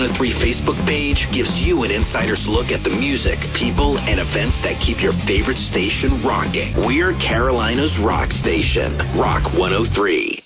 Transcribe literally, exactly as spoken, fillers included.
three Facebook page gives you an insider's look at the music, people, and events that keep your favorite station rocking. We're Carolina's rock station, Rock one oh three.